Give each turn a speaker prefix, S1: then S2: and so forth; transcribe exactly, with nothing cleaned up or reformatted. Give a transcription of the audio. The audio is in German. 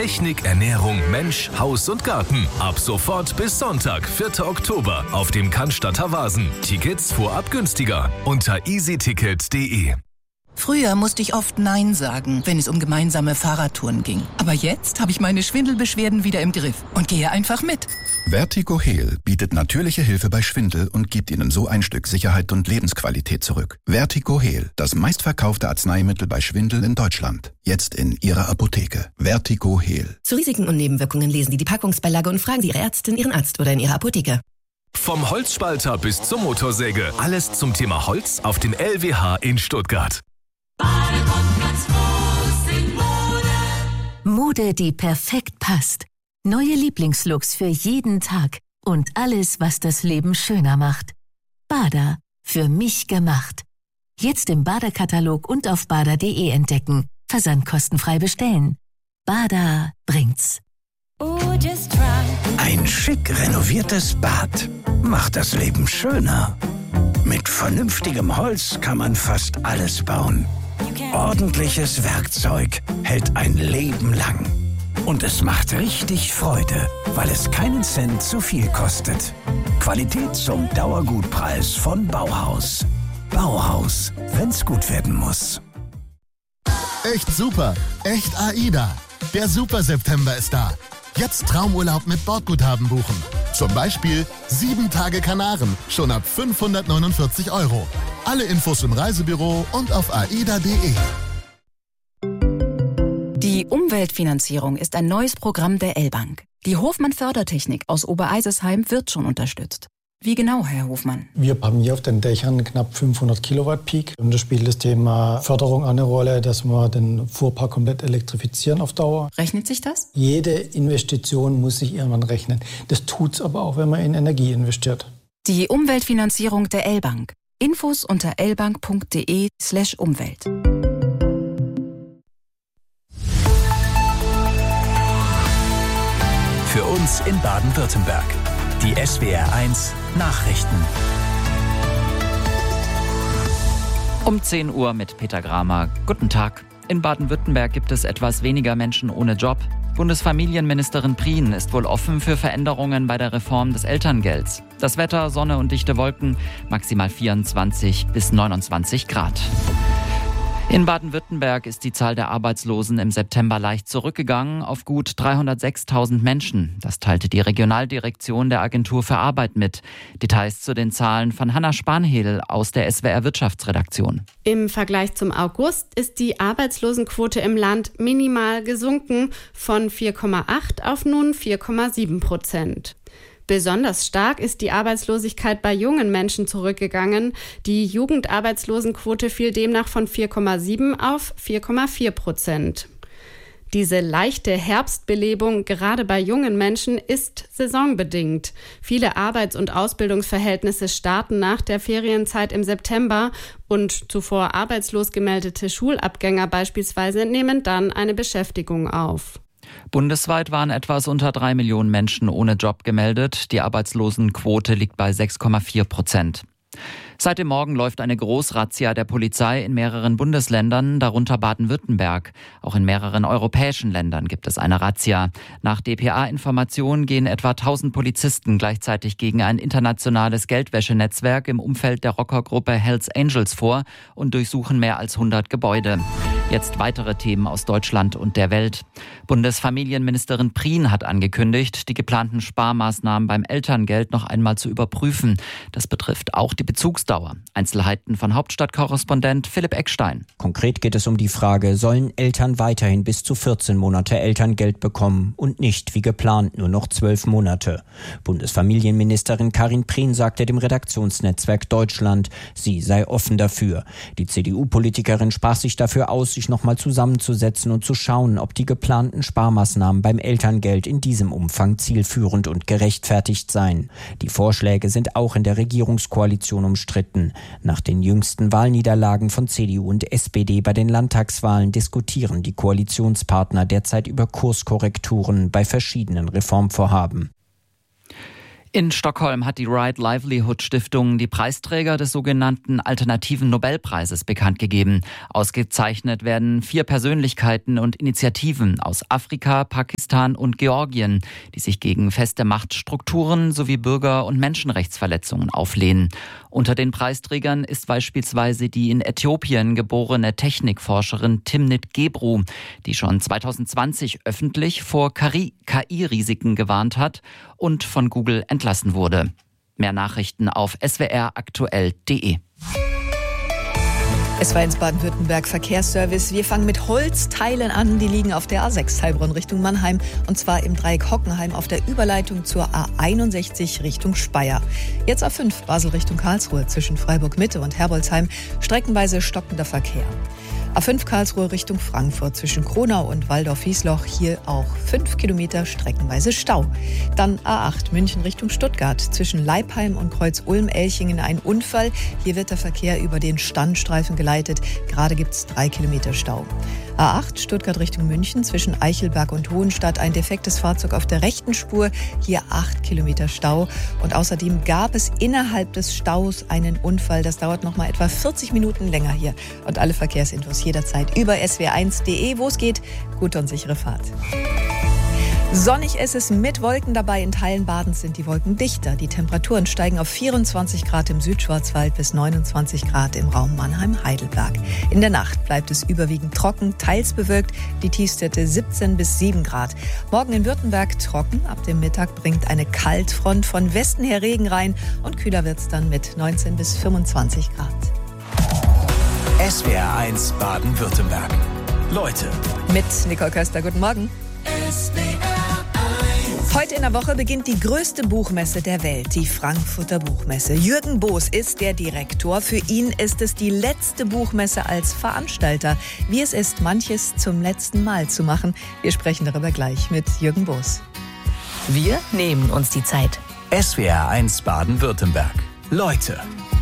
S1: Technik, Ernährung, Mensch, Haus und Garten. Ab sofort bis Sonntag, vierter Oktober auf dem Cannstatter Vasen. Tickets vorab günstiger unter easyticket punkt de.
S2: Früher musste ich oft Nein sagen, wenn es um gemeinsame Fahrradtouren ging. Aber jetzt habe ich meine Schwindelbeschwerden wieder im Griff und gehe einfach mit.
S3: Vertigo Heal bietet natürliche Hilfe bei Schwindel und gibt Ihnen so ein Stück Sicherheit und Lebensqualität zurück. Vertigo Heal, das meistverkaufte Arzneimittel bei Schwindel in Deutschland. Jetzt in Ihrer Apotheke. Vertigo Heal.
S4: Zu Risiken und Nebenwirkungen lesen Sie die Packungsbeilage und fragen Sie Ihre Ärztin, Ihren Arzt oder in Ihrer Apotheke.
S1: Vom Holzspalter bis zur Motorsäge. Alles zum Thema Holz auf dem L W H in Stuttgart.
S5: Mode, die perfekt passt. Neue Lieblingslooks für jeden Tag. Und alles, was das Leben schöner macht. Bada. Für mich gemacht. Jetzt im Bada-Katalog und auf bada punkt de entdecken. Versand kostenfrei bestellen. Bada bringt's.
S6: Ein schick renoviertes Bad macht das Leben schöner. Mit vernünftigem Holz kann man fast alles bauen. Ordentliches Werkzeug hält ein Leben lang. Und es macht richtig Freude, weil es keinen Cent zu viel kostet. Qualität zum Dauergutpreis von Bauhaus. Bauhaus, wenn's gut werden muss.
S7: Echt super, echt AIDA. Der Super-September ist da. Jetzt Traumurlaub mit Bordguthaben buchen. Zum Beispiel sieben Tage Kanaren, schon ab fünfhundertneunundvierzig Euro. Alle Infos im Reisebüro und auf aida punkt de.
S8: Die Umweltfinanzierung ist ein neues Programm der L-Bank. Die Hofmann-Fördertechnik aus Obereisesheim wird schon unterstützt. Wie genau, Herr Hofmann?
S9: Wir haben hier auf den Dächern knapp fünfhundert Kilowatt Peak. Und da spielt das Thema Förderung eine Rolle, dass wir den Fuhrpark komplett elektrifizieren auf Dauer.
S8: Rechnet sich das?
S9: Jede Investition muss sich irgendwann rechnen. Das tut's aber auch, wenn man in Energie investiert.
S8: Die Umweltfinanzierung der L-Bank. Infos unter lbank punkt de slash Umwelt.
S10: Für uns in Baden-Württemberg. Die S W R eins Nachrichten.
S11: Um zehn Uhr mit Peter Gramer. Guten Tag. In Baden-Württemberg gibt es etwas weniger Menschen ohne Job. Bundesfamilienministerin Prien ist wohl offen für Veränderungen bei der Reform des Elterngelds. Das Wetter, Sonne und dichte Wolken, maximal vierundzwanzig bis neunundzwanzig Grad. In Baden-Württemberg ist die Zahl der Arbeitslosen im September leicht zurückgegangen auf gut dreihundertsechstausend Menschen. Das teilte die Regionaldirektion der Agentur für Arbeit mit. Details zu den Zahlen von Hanna Spanhedel aus der S W R Wirtschaftsredaktion.
S12: Im Vergleich zum August ist die Arbeitslosenquote im Land minimal gesunken von vier Komma acht auf nun vier Komma sieben Prozent. Besonders stark ist die Arbeitslosigkeit bei jungen Menschen zurückgegangen. Die Jugendarbeitslosenquote fiel demnach von vier Komma sieben auf vier Komma vier Prozent. Diese leichte Herbstbelebung gerade bei jungen Menschen ist saisonbedingt. Viele Arbeits- und Ausbildungsverhältnisse starten nach der Ferienzeit im September und zuvor arbeitslos gemeldete Schulabgänger beispielsweise nehmen dann eine Beschäftigung auf.
S11: Bundesweit waren etwas unter drei Millionen Menschen ohne Job gemeldet. Die Arbeitslosenquote liegt bei sechs Komma vier Prozent. Seit dem Morgen läuft eine Großrazzia der Polizei in mehreren Bundesländern, darunter Baden-Württemberg. Auch in mehreren europäischen Ländern gibt es eine Razzia. Nach D P A-Informationen gehen etwa tausend Polizisten gleichzeitig gegen ein internationales Geldwäschenetzwerk im Umfeld der Rockergruppe Hells Angels vor und durchsuchen mehr als hundert Gebäude. Jetzt weitere Themen aus Deutschland und der Welt. Bundesfamilienministerin Prien hat angekündigt, die geplanten Sparmaßnahmen beim Elterngeld noch einmal zu überprüfen. Das betrifft auch die Bezugsdauer. Einzelheiten von Hauptstadtkorrespondent Philipp Eckstein.
S13: Konkret geht es um die Frage, sollen Eltern weiterhin bis zu vierzehn Monate Elterngeld bekommen und nicht wie geplant nur noch zwölf Monate. Bundesfamilienministerin Karin Prien sagte dem Redaktionsnetzwerk Deutschland, sie sei offen dafür. Die C D U-Politikerin sprach sich dafür aus, sich nochmal zusammenzusetzen und zu schauen, ob die geplanten Sparmaßnahmen beim Elterngeld in diesem Umfang zielführend und gerechtfertigt seien. Die Vorschläge sind auch in der Regierungskoalition umstritten. Nach den jüngsten Wahlniederlagen von C D U und S P D bei den Landtagswahlen diskutieren die Koalitionspartner derzeit über Kurskorrekturen bei verschiedenen Reformvorhaben.
S11: In Stockholm hat die Right Livelihood Stiftung die Preisträger des sogenannten Alternativen Nobelpreises bekannt gegeben. Ausgezeichnet werden vier Persönlichkeiten und Initiativen aus Afrika, Pakistan und Georgien, die sich gegen feste Machtstrukturen sowie Bürger- und Menschenrechtsverletzungen auflehnen. Unter den Preisträgern ist beispielsweise die in Äthiopien geborene Technikforscherin Timnit Gebru, die schon zwanzig zwanzig öffentlich vor K I-Risiken gewarnt hat und von Google entlassen wurde. Mehr Nachrichten auf s w r aktuell punkt d e.
S14: Es war ins Baden-Württemberg Verkehrsservice. Wir fangen mit Holzteilen an. Die liegen auf der A sechs Heilbronn Richtung Mannheim. Und zwar im Dreieck Hockenheim auf der Überleitung zur A einundsechzig Richtung Speyer. Jetzt A fünf Basel Richtung Karlsruhe zwischen Freiburg Mitte und Herbolzheim. Streckenweise stockender Verkehr. A fünf Karlsruhe Richtung Frankfurt zwischen Kronau und Waldorf-Wiesloch. Hier auch fünf Kilometer streckenweise Stau. Dann A acht München Richtung Stuttgart zwischen Leipheim und Kreuz-Ulm-Elchingen ein Unfall. Hier wird der Verkehr über den Standstreifen geleitet. Gerade gibt es drei Kilometer Stau. A acht Stuttgart Richtung München zwischen Eichelberg und Hohenstadt ein defektes Fahrzeug auf der rechten Spur. Hier acht Kilometer Stau. Und außerdem gab es innerhalb des Staus einen Unfall. Das dauert noch mal etwa vierzig Minuten länger hier. Und alle Verkehrsinfos jederzeit über s w r eins punkt d e, wo es geht. Gute und sichere Fahrt. Sonnig ist es mit Wolken dabei. In Teilen Badens sind die Wolken dichter. Die Temperaturen steigen auf vierundzwanzig Grad im Südschwarzwald bis neunundzwanzig Grad im Raum Mannheim-Heidelberg. In der Nacht bleibt es überwiegend trocken, teils bewölkt. Die Tiefstwerte siebzehn bis sieben Grad. Morgen in Württemberg trocken. Ab dem Mittag bringt eine Kaltfront von Westen her Regen rein. Und kühler wird es dann mit neunzehn bis fünfundzwanzig Grad.
S10: S W R eins Baden-Württemberg. Leute.
S14: Mit Nicole Köster. Guten Morgen. S W R eins. Heute in der Woche beginnt die größte Buchmesse der Welt, die Frankfurter Buchmesse. Jürgen Boos ist der Direktor. Für ihn ist es die letzte Buchmesse als Veranstalter. Wie es ist, manches zum letzten Mal zu machen. Wir sprechen darüber gleich mit Jürgen Boos.
S5: Wir nehmen uns die Zeit.
S10: S W R eins Baden-Württemberg. Leute.